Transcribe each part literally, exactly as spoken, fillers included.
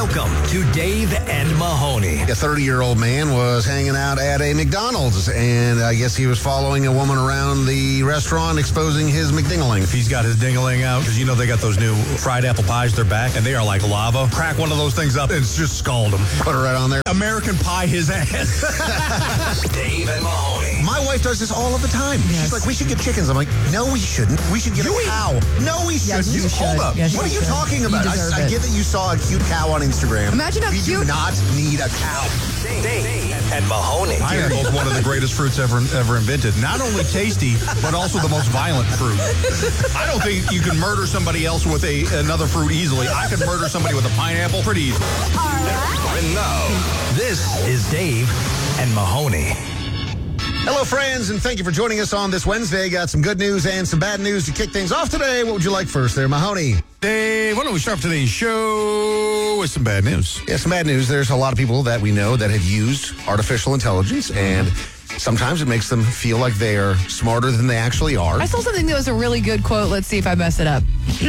Welcome to Dave and Mahoney. A thirty-year-old man was hanging out at a McDonald's, and I guess he was following a woman around the restaurant, exposing his McDingling. He's got his dingling out, because you know they got those new fried apple pies, they're back, and they are like lava. Crack one of those things up and just scald him. Put it right on there. American pie his ass. Dave and Mahoney. My wife does this all of the time. Yes. She's like, we should get chickens. I'm like, no, we shouldn't. We should get You a eat- cow. No, we Yes, shouldn't. you should. Hold up. Yes, what are you you should. talking You about? deserve I, I it. get that you saw a cute cow on Instagram. Imagine how we cute- do not need a cow. Dave and Mahoney. Pineapple is one of the greatest fruits ever ever invented. Not only tasty, but also the most violent fruit. I don't think you can murder somebody else with a another fruit easily. I could murder somebody with a pineapple pretty easily. And now, this is Dave and Mahoney. Hello, friends, and thank you for joining us on this Wednesday. Got some good news and some bad news to kick things off today. What would you like first there, Mahoney? Dave, why don't we start today's show with some bad news? Yeah, some bad news. There's a lot of people that we know that have used artificial intelligence, and sometimes it makes them feel like they are smarter than they actually are. I saw something that was a really good quote. Let's see if I mess it up.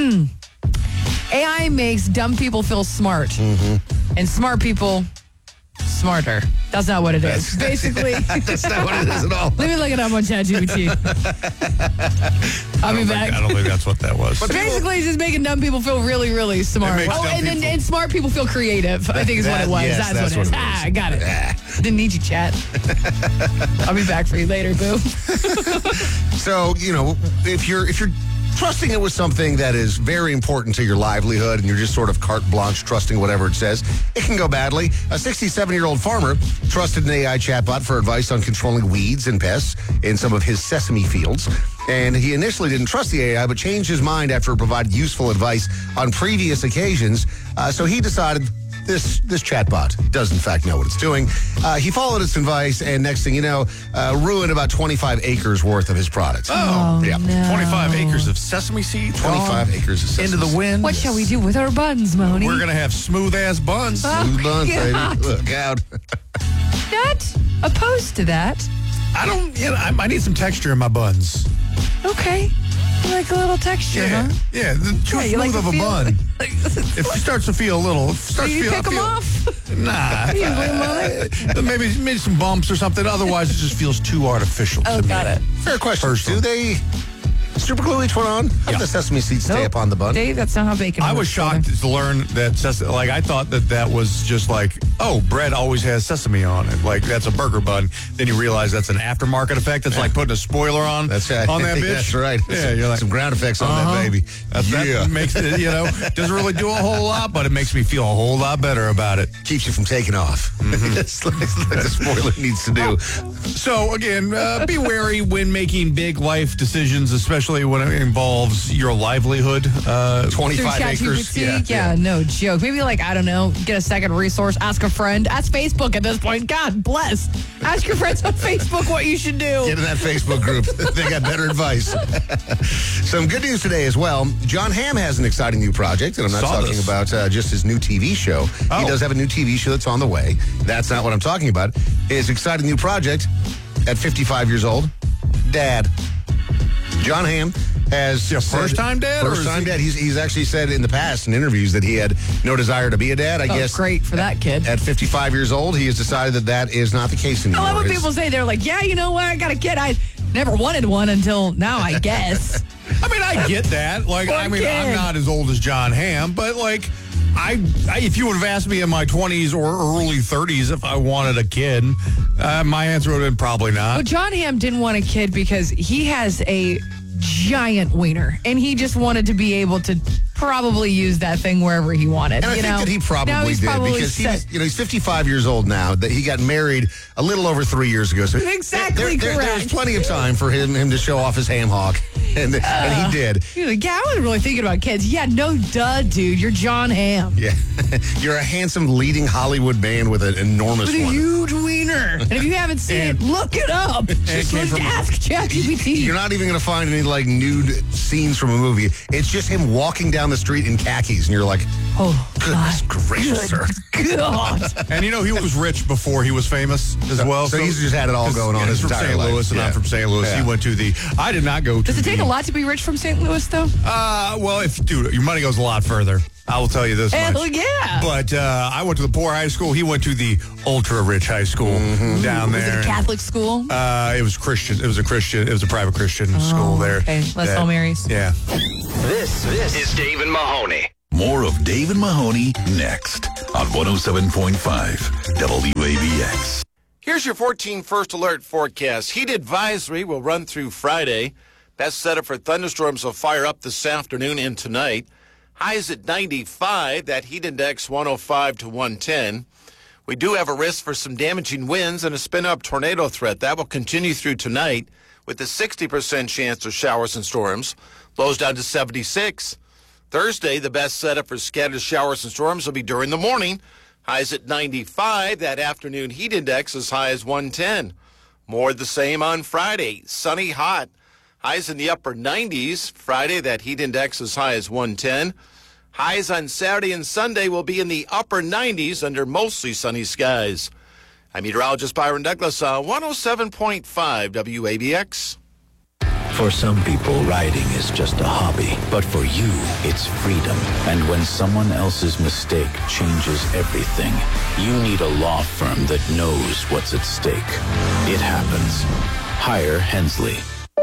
A I makes dumb people feel smart, Mm-hmm. and smart people smarter. That's not what it is. Basically, That's not what it is at all. let me look it up on ChatGPT. I'll be back. I don't think that's what that was. Basically, it's just making dumb people feel really, really smart. makes Oh, dumb and then people- and smart people feel creative. I think is what that- it was. yes, that's, that's what it is. what it Ah, is. I got it. Didn't need you, chat. I'll be back for you later, boo. So, you know, if you're if you're trusting it with something that is very important to your livelihood and you're just sort of carte blanche trusting whatever it says, it can go badly. A sixty-seven-year-old farmer trusted an A I chatbot for advice on controlling weeds and pests in some of his sesame fields. And he initially didn't trust the A I, but changed his mind after it provided useful advice on previous occasions. Uh, so he decided this this chatbot does, in fact, know what it's doing. Uh, he followed its advice, and next thing you know, uh, ruined about twenty-five acres worth of his product. Oh, yeah. no. twenty-five acres of sesame seeds. twenty-five gone acres of sesame into the wind. What shall we do with our buns, Mahoney? We're going to have smooth ass buns. Smooth buns, God. baby. Look out. Not opposed to that. I don't, you know, I, I need some texture in my buns. Okay. You like a little texture, Yeah, huh? yeah. The, too Yeah, you smooth like of to a feel- bun. If it starts to feel a little, if it So starts to you feel, pick I them feel- off? Nah, You leave 'em on? maybe maybe some bumps or something. Otherwise, it just feels too artificial. Oh, to got me. it. Fair question. First Do one. they super glue each one on? How Yeah. does the sesame seeds stay Nope. up on the bun? Dave, that's not how bacon I works, was shocked brother. to learn that, ses- like, I thought that that was just like, oh, bread always has sesame on it. Like, that's a burger bun. Then you realize that's an aftermarket effect. It's like putting a spoiler on, That's right. on that bitch. That's right. Yeah, some, you're like, some ground effects on uh-huh. that baby. That, that yeah. makes it, you know, doesn't really do a whole lot, but it makes me feel a whole lot better about it. Keeps you from taking off. Mm-hmm. It's like, it's like the spoiler needs to do. So, again, uh, be wary when making big life decisions, especially when it involves your livelihood. Uh, Through twenty-five acres. ChatGPT? Yeah, no joke. Maybe like, I don't know, get a second resource, ask a friend, ask Facebook at this point. God bless. Ask your friends on Facebook what you should do. Get in that Facebook group. They got better advice. Some good news today as well. John Hamm has an exciting new project, and I'm not Saw talking this. about uh, just his new T V show. He Oh. does have a new T V show that's on the way. That's not what I'm talking about. His exciting new project at fifty-five years old, Dad. John Hamm has Yeah, said- first-time dad, or First is time he- dad. He's he's actually said in the past in interviews that he had no desire to be a dad. I Oh, guess great for that kid. at fifty-five years old, he has decided that that is not the case I anymore. love when His- people say they're like, yeah, you know what? I got a kid. I never wanted one until now, I guess. I mean, I get that. Like, Poor I mean, I'm kid. not as old as John Hamm, but like, I, I if you would have asked me in my twenties or early thirties if I wanted a kid, uh, my answer would have been probably not. Well, John Hamm didn't want a kid because he has a giant wiener, and he just wanted to be able to probably use that thing wherever he wanted. And I you think know? that he probably now he's did probably because set- he's, you know, he's fifty-five years old now. That he got married a little over three years ago. So Exactly there, there, correct. There's plenty of time for him him to show off his ham hock, and and he did. You're like, yeah, I wasn't really thinking about kids. Yeah, no, duh, dude. You're John Hamm. Yeah, you're a handsome leading Hollywood man with an enormous With a one. huge wiener. wiener. And if you haven't seen And- it, look it up. Just came from- ask ChatGPT. You're not even going to find any like nude scenes from a movie. It's just him walking down the street in khakis, and you're like, Oh, goodness gracious, sir. God. And you know, he was rich before he was famous as well. So he's just had it all going on yeah, his he's from entire Saint life. Louis, and Yeah. I'm from Saint Louis. Yeah. He went to the. I did not go to. Does it take the, a lot to be rich from Saint Louis, though? Uh, well, if dude, your money goes a lot further. I will tell you this Hell much. yeah. But uh, I went to the poor high school. He went to the ultra rich high school down Was there. it a Catholic school? Uh, it was Christian. It was a Christian. It was a private Christian school there. okay. Less That- Hail Marys. Yeah. This, this is Dave and Mahoney. More of Dave and Mahoney next on one oh seven point five W A B X. Here's your fourteen First Alert forecast. Heat advisory will run through Friday. Best setup for thunderstorms will fire up this afternoon and tonight. Highs at ninety-five, that heat index one oh five to one ten. We do have a risk for some damaging winds and a spin-up tornado threat. That will continue through tonight with a sixty percent chance of showers and storms. Lows down to seventy-six. Thursday, the best setup for scattered showers and storms will be during the morning. Highs at ninety-five. That afternoon heat index as high as one ten. More of the same on Friday. Sunny, hot. Highs in the upper nineties. Friday, that heat index as high as one ten. Highs on Saturday and Sunday will be in the upper nineties under mostly sunny skies. I'm meteorologist Byron Douglas on one oh seven point five W A B X. For some people, riding is just a hobby. But for you, it's freedom. And when someone else's mistake changes everything, you need a law firm that knows what's at stake. It happens. Hire Hensley.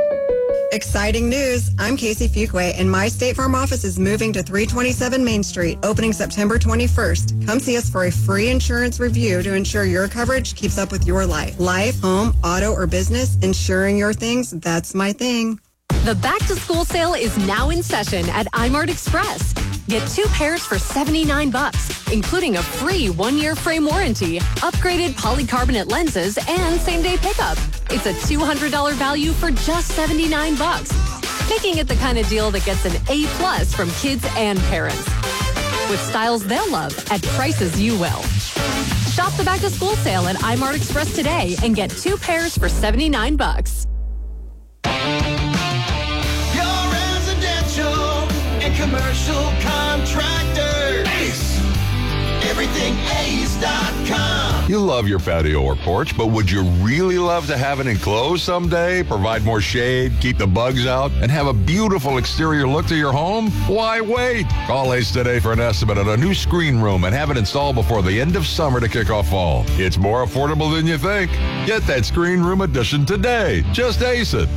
Exciting news. I'm Casey Fuquay, and my State Farm office is moving to three twenty-seven Main Street, opening September twenty-first. Come see us for a free insurance review to ensure your coverage keeps up with your life. Life, home, auto, or business, insuring your things, that's my thing. The back-to-school sale is now in session at iMart Express. Get two pairs for seventy-nine bucks, including a free one-year frame warranty, upgraded polycarbonate lenses, and same-day pickup. It's a two hundred dollars value for just seventy-nine bucks, making it the kind of deal that gets an A plus from kids and parents. With styles they'll love at prices you will. Shop the back-to-school sale at iMart Express today and get two pairs for seventy-nine bucks. Commercial contractor. Ace. Everything ace dot com. You love your patio or porch, but would you really love to have it enclosed someday? Provide more shade, keep the bugs out, and have a beautiful exterior look to your home? Why wait? Call Ace today for an estimate on a new screen room and have it installed before the end of summer to kick off fall. It's more affordable than you think. Get that screen room edition today. Just ace it.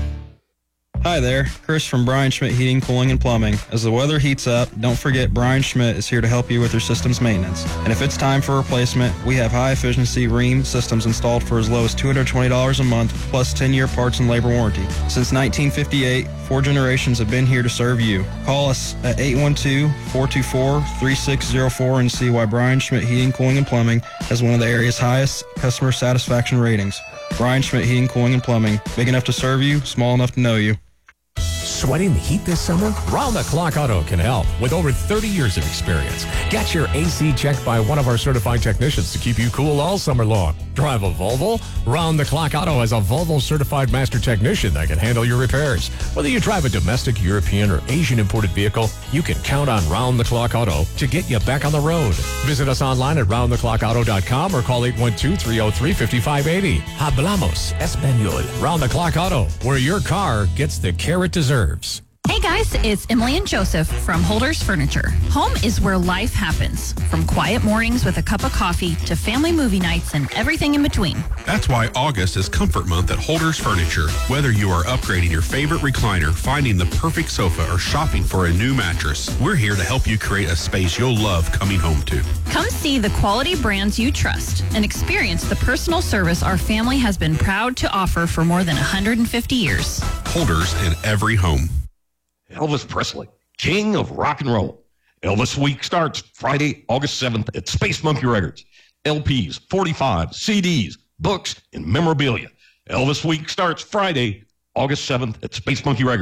Hi there, Chris from Brian Schmidt Heating, Cooling, and Plumbing. As the weather heats up, don't forget Brian Schmidt is here to help you with your system's maintenance. And if it's time for replacement, we have high-efficiency Rheem systems installed for as low as two hundred twenty dollars a month, plus ten-year parts and labor warranty. Since nineteen fifty-eight, four generations have been here to serve you. Call us at eight one two, four two four, three six zero four and see why Brian Schmidt Heating, Cooling, and Plumbing has one of the area's highest customer satisfaction ratings. Brian Schmidt Heating, Cooling, and Plumbing. Big enough to serve you, small enough to know you. Sweating the heat this summer? Round the Clock Auto can help with over thirty years of experience. Get your A C checked by one of our certified technicians to keep you cool all summer long. Drive a Volvo? Round the Clock Auto has a Volvo certified master technician that can handle your repairs. Whether you drive a domestic, European, or Asian imported vehicle, you can count on Round the Clock Auto to get you back on the road. Visit us online at round the clock auto dot com or call eight one two, three oh three, five five eight oh. Hablamos Español. Round the Clock Auto, where your car gets the care it deserves. Hey guys, it's Emily and Joseph from Holders Furniture. Home is where life happens, from quiet mornings with a cup of coffee to family movie nights and everything in between. That's why August is Comfort Month at Holders Furniture. Whether you are upgrading your favorite recliner, finding the perfect sofa, or shopping for a new mattress, we're here to help you create a space you'll love coming home to. Come see the quality brands you trust and experience the personal service our family has been proud to offer for more than one hundred fifty years. Holders in every home. Elvis Presley, king of rock and roll. Elvis Week starts Friday, August seventh at Space Monkey Records. L Ps, forty-fives, C Ds, books, and memorabilia. Elvis Week starts Friday, August seventh at Space Monkey Records.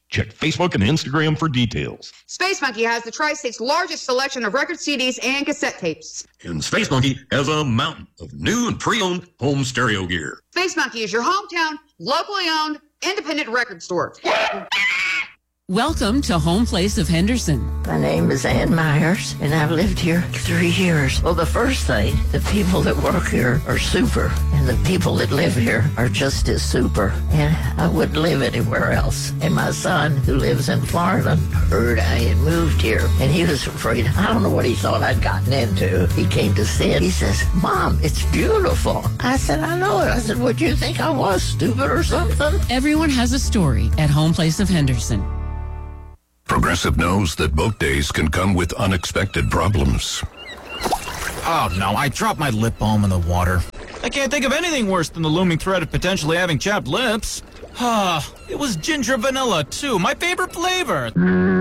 Check Facebook and Instagram for details. Space Monkey has the Tri-State's largest selection of record C Ds and cassette tapes. And Space Monkey has a mountain of new and pre-owned home stereo gear. Space Monkey is your hometown, locally owned, independent record store. Welcome to Home Place of Henderson. My name is Ann Myers, and I've lived here three years. Well, the first thing, the people that work here are super, and the people that live here are just as super, and I wouldn't live anywhere else. And my son, who lives in Florida, heard I had moved here, and he was afraid. I don't know what he thought I'd gotten into. He came to see it. He says, Mom, it's beautiful. I said, I know it. I said, would you think I was stupid or something? Everyone has a story at Home Place of Henderson. Progressive knows that boat days can come with unexpected problems. Oh, no, I dropped my lip balm in the water. I can't think of anything worse than the looming threat of potentially having chapped lips. Ah, it was ginger vanilla, too, my favorite flavor.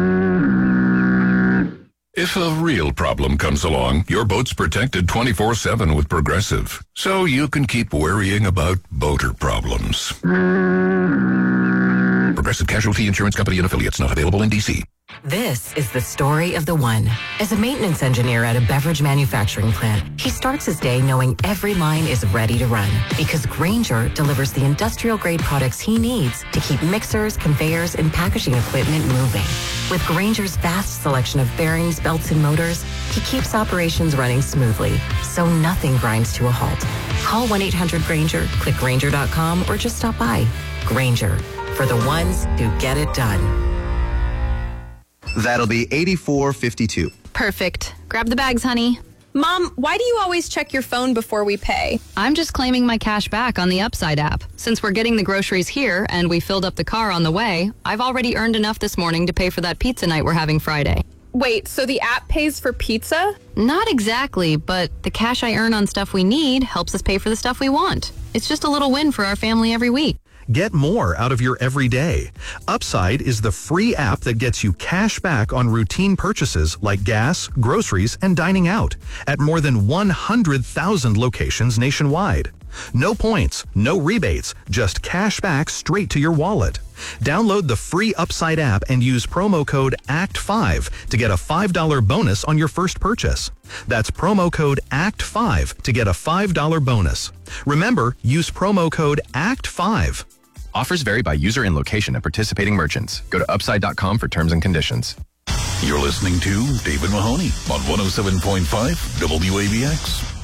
If a real problem comes along, your boat's protected twenty-four seven with Progressive, so you can keep worrying about boater problems. Progressive Casualty Insurance Company and Affiliates, not available in D C. This is the story of the one. As a maintenance engineer at a beverage manufacturing plant, he starts his day knowing every line is ready to run because Grainger delivers the industrial-grade products he needs to keep mixers, conveyors, and packaging equipment moving. With Grainger's vast selection of bearings, belts, and motors, he keeps operations running smoothly, so nothing grinds to a halt. Call one eight hundred Grainger, click Grainger dot com, or just stop by. Grainger, for the ones who get it done. That'll be eighty-four fifty-two. Perfect. Grab the bags, honey. Mom, why do you always check your phone before we pay? I'm just claiming my cash back on the Upside app. Since we're getting the groceries here and we filled up the car on the way, I've already earned enough this morning to pay for that pizza night we're having Friday. Wait, so the app pays for pizza? Not exactly, but the cash I earn on stuff we need helps us pay for the stuff we want. It's just a little win for our family every week. Get more out of your everyday. Upside is the free app that gets you cash back on routine purchases like gas, groceries, and dining out at more than one hundred thousand locations nationwide. No points, no rebates, just cash back straight to your wallet. Download the free Upside app and use promo code A C T five to get a five dollars bonus on your first purchase. That's promo code A C T five to get a five dollars bonus. Remember, use promo code A C T five. Offers vary by user and location at participating merchants. Go to upside dot com for terms and conditions. You're listening to David Mahoney on one oh seven point five W A B X.